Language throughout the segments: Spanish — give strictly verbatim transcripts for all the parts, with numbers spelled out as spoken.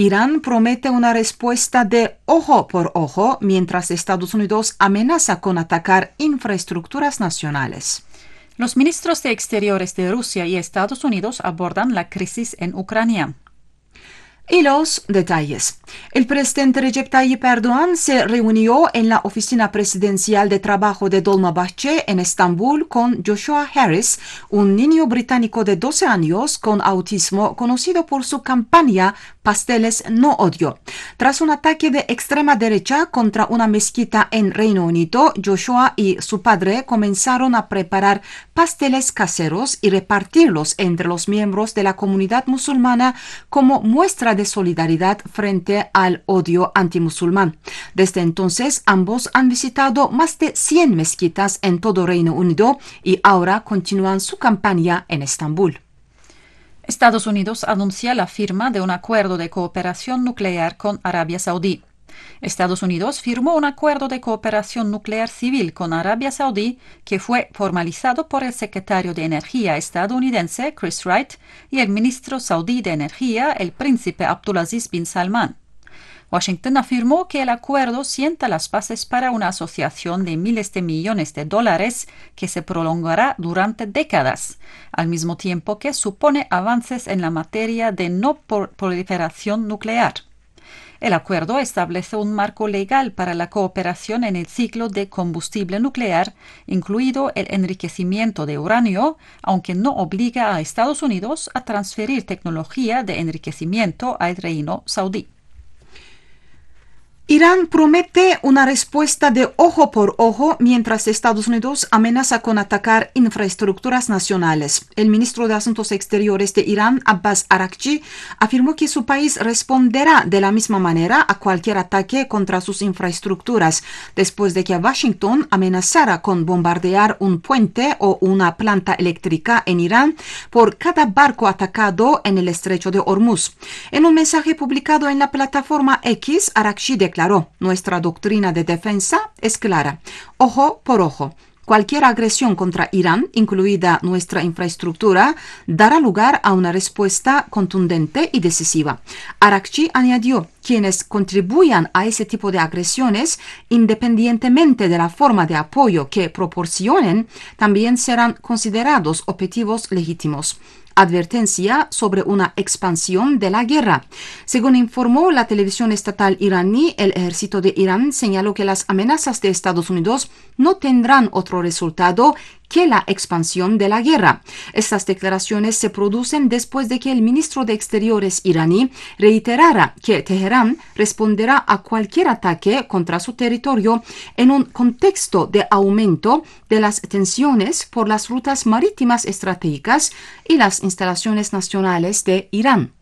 Irán promete una respuesta de ojo por ojo mientras Estados Unidos amenaza con atacar infraestructuras nacionales. Los ministros de Exteriores de Rusia y Estados Unidos abordan la crisis en Ucrania. Y los detalles. El presidente Recep Tayyip Erdoğan se reunió en la oficina presidencial de trabajo de Dolmabahce en Estambul con Joshua Harris, un niño británico de doce años con autismo conocido por su campaña Pasteles no odio. Tras un ataque de extrema derecha contra una mezquita en Reino Unido, Joshua y su padre comenzaron a preparar pasteles caseros y repartirlos entre los miembros de la comunidad musulmana como muestra de solidaridad frente al odio antimusulmán. Desde entonces, ambos han visitado más de cien mezquitas en todo Reino Unido y ahora continúan su campaña en Estambul. Estados Unidos anuncia la firma de un acuerdo de cooperación nuclear con Arabia Saudí. Estados Unidos firmó un acuerdo de cooperación nuclear civil con Arabia Saudí que fue formalizado por el secretario de Energía estadounidense Chris Wright y el ministro saudí de Energía, el príncipe Abdulaziz bin Salman. Washington afirmó que el acuerdo sienta las bases para una asociación de miles de millones de dólares que se prolongará durante décadas, al mismo tiempo que supone avances en la materia de no proliferación nuclear. El acuerdo establece un marco legal para la cooperación en el ciclo de combustible nuclear, incluido el enriquecimiento de uranio, aunque no obliga a Estados Unidos a transferir tecnología de enriquecimiento al Reino Saudí. Irán promete una respuesta de ojo por ojo mientras Estados Unidos amenaza con atacar infraestructuras nacionales. El ministro de Asuntos Exteriores de Irán, Abbas Araghchi, afirmó que su país responderá de la misma manera a cualquier ataque contra sus infraestructuras, después de que Washington amenazara con bombardear un puente o una planta eléctrica en Irán por cada barco atacado en el estrecho de Hormuz. En un mensaje publicado en la plataforma X, Araghchi declaró: nuestra doctrina de defensa es clara, ojo por ojo. Cualquier agresión contra Irán, incluida nuestra infraestructura, dará lugar a una respuesta contundente y decisiva. Araghchi añadió: quienes contribuyan a ese tipo de agresiones, independientemente de la forma de apoyo que proporcionen, también serán considerados objetivos legítimos. Advertencia sobre una expansión de la guerra. Según informó la televisión estatal iraní, el ejército de Irán señaló que las amenazas de Estados Unidos no tendrán otro resultado que la expansión de la guerra. Estas declaraciones se producen después de que el ministro de Exteriores iraní reiterara que Teherán responderá a cualquier ataque contra su territorio en un contexto de aumento de las tensiones por las rutas marítimas estratégicas y las instalaciones nacionales de Irán.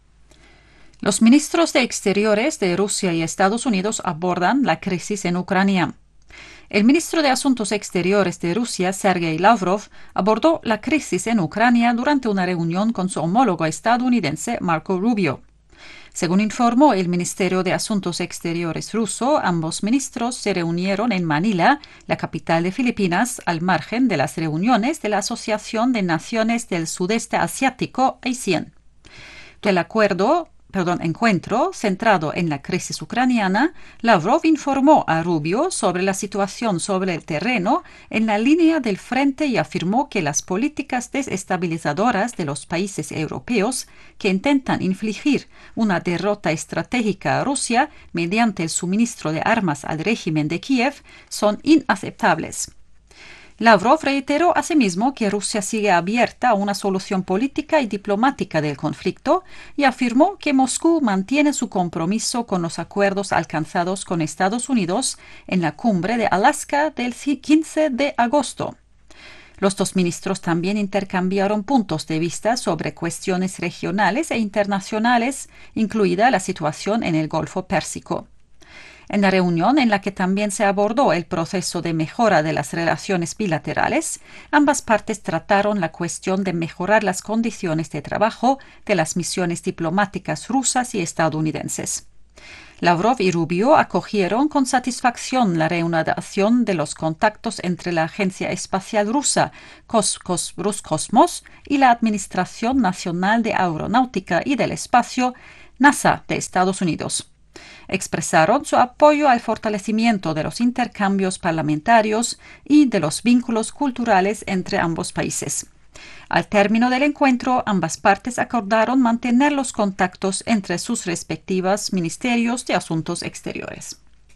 Los ministros de Exteriores de Rusia y Estados Unidos abordan la crisis en Ucrania. El ministro de Asuntos Exteriores de Rusia, Sergei Lavrov, abordó la crisis en Ucrania durante una reunión con su homólogo estadounidense, Marco Rubio. Según informó el Ministerio de Asuntos Exteriores ruso, ambos ministros se reunieron en Manila, la capital de Filipinas, al margen de las reuniones de la Asociación de Naciones del Sudeste Asiático, ASEAN. El acuerdo Perdón, encuentro centrado en la crisis ucraniana, Lavrov informó a Rubio sobre la situación sobre el terreno en la línea del frente y afirmó que las políticas desestabilizadoras de los países europeos que intentan infligir una derrota estratégica a Rusia mediante el suministro de armas al régimen de Kiev son inaceptables. Lavrov reiteró asimismo que Rusia sigue abierta a una solución política y diplomática del conflicto y afirmó que Moscú mantiene su compromiso con los acuerdos alcanzados con Estados Unidos en la cumbre de Alaska del quince de agosto. Los dos ministros también intercambiaron puntos de vista sobre cuestiones regionales e internacionales, incluida la situación en el Golfo Pérsico. En la reunión, en la que también se abordó el proceso de mejora de las relaciones bilaterales, ambas partes trataron la cuestión de mejorar las condiciones de trabajo de las misiones diplomáticas rusas y estadounidenses. Lavrov y Rubio acogieron con satisfacción la reanudación de los contactos entre la Agencia Espacial Rusa Roscosmos y la Administración Nacional de Aeronáutica y del Espacio, NASA de Estados Unidos. Expresaron su apoyo al fortalecimiento de los intercambios parlamentarios y de los vínculos culturales entre ambos países. Al término del encuentro, ambas partes acordaron mantener los contactos entre sus respectivos ministerios de Asuntos Exteriores.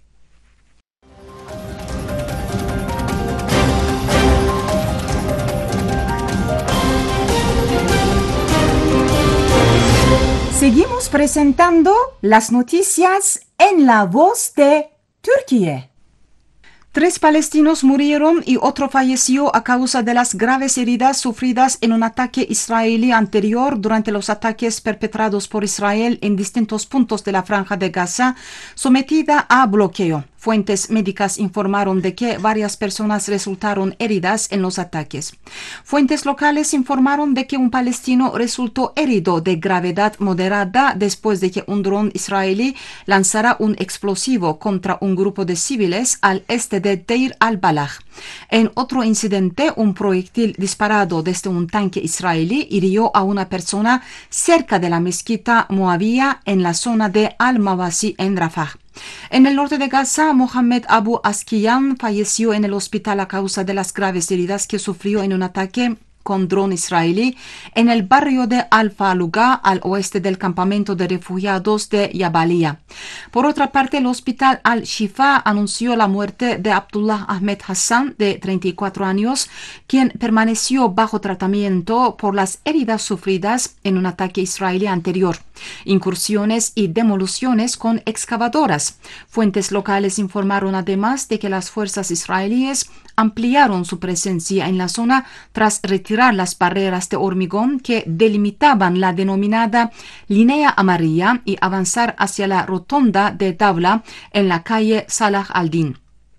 Seguimos presentando las noticias en la voz de Turquía. Tres palestinos murieron y otro falleció a causa de las graves heridas sufridas en un ataque israelí anterior durante los ataques perpetrados por Israel en distintos puntos de la Franja de Gaza, sometida a bloqueo. Fuentes médicas informaron de que varias personas resultaron heridas en los ataques. Fuentes locales informaron de que un palestino resultó herido de gravedad moderada después de que un dron israelí lanzara un explosivo contra un grupo de civiles al este de Deir al-Balah. En otro incidente, un proyectil disparado desde un tanque israelí hirió a una persona cerca de la mezquita Moavía en la zona de Al-Mawasi en Rafah. En el norte de Gaza, Mohamed Abu Askiyan falleció en el hospital a causa de las graves heridas que sufrió en un ataque con dron israelí en el barrio de Al-Faluga, al oeste del campamento de refugiados de Yabalia. Por otra parte, el hospital Al-Shifa anunció la muerte de Abdullah Ahmed Hassan, de treinta y cuatro años, quien permaneció bajo tratamiento por las heridas sufridas en un ataque israelí anterior, incursiones y demoliciones con excavadoras. Fuentes locales informaron además de que las fuerzas israelíes ampliaron su presencia en la zona tras retirar las barreras de hormigón que delimitaban la denominada línea amarilla y avanzar hacia la rotonda de Tabla en la calle Salah al-Din.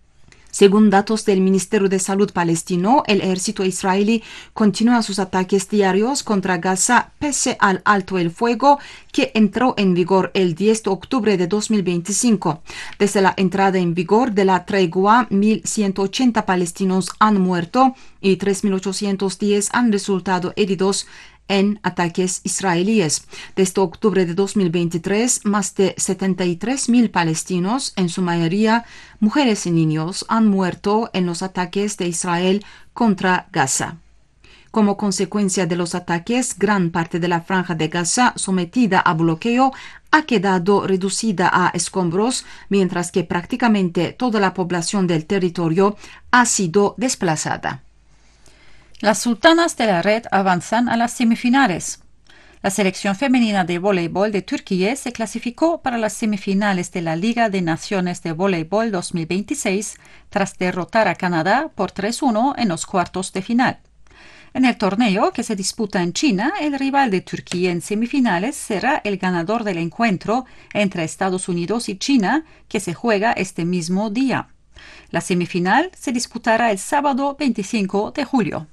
Según datos del Ministerio de Salud palestino, el ejército israelí continúa sus ataques diarios contra Gaza pese al alto el fuego que entró en vigor el diez de octubre de dos mil veinticinco. Desde la entrada en vigor de la tregua, mil ciento ochenta palestinos han muerto y tres mil ochocientos diez han resultado heridos en ataques israelíes. Desde octubre de dos mil veintitrés, más de setenta y tres mil palestinos, en su mayoría mujeres y niños, han muerto en los ataques de Israel contra Gaza. Como consecuencia de los ataques, gran parte de la Franja de Gaza, sometida a bloqueo, ha quedado reducida a escombros, mientras que prácticamente toda la población del territorio ha sido desplazada. Las sultanas de la red avanzan a las semifinales. La selección femenina de voleibol de Turquía se clasificó para las semifinales de la Liga de Naciones de Voleibol dos mil veintiséis tras derrotar a Canadá por tres uno en los cuartos de final. En el torneo que se disputa en China, el rival de Turquía en semifinales será el ganador del encuentro entre Estados Unidos y China, que se juega este mismo día. La semifinal se disputará el sábado veinticinco de julio.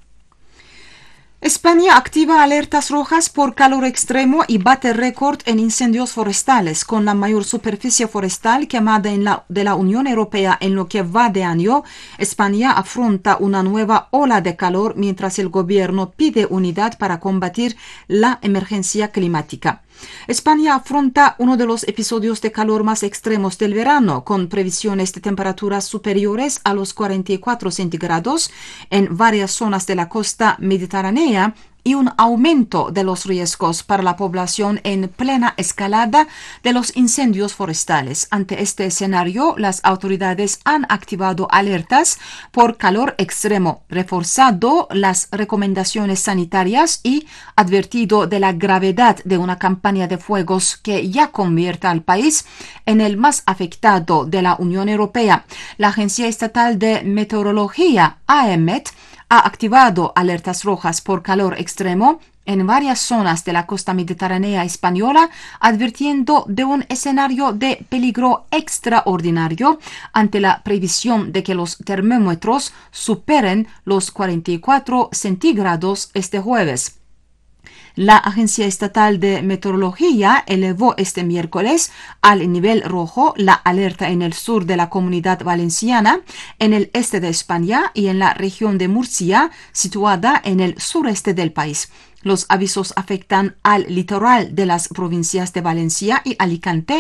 España activa alertas rojas por calor extremo y bate récord en incendios forestales, con la mayor superficie forestal quemada en la, de la Unión Europea en lo que va de año. España afronta una nueva ola de calor mientras el gobierno pide unidad para combatir la emergencia climática. España afronta uno de los episodios de calor más extremos del verano, con previsiones de temperaturas superiores a los cuarenta y cuatro centígrados en varias zonas de la costa mediterránea y un aumento de los riesgos para la población en plena escalada de los incendios forestales. Ante este escenario, las autoridades han activado alertas por calor extremo, reforzado las recomendaciones sanitarias y advertido de la gravedad de una campaña de fuegos que ya convierte al país en el más afectado de la Unión Europea. La Agencia Estatal de Meteorología, AEMET, ha activado alertas rojas por calor extremo en varias zonas de la costa mediterránea española, advirtiendo de un escenario de peligro extraordinario ante la previsión de que los termómetros superen los cuarenta y cuatro centígrados este jueves. La Agencia Estatal de Meteorología elevó este miércoles al nivel rojo la alerta en el sur de la Comunidad Valenciana, en el este de España y en la región de Murcia, situada en el sureste del país. Los avisos afectan al litoral de las provincias de Valencia y Alicante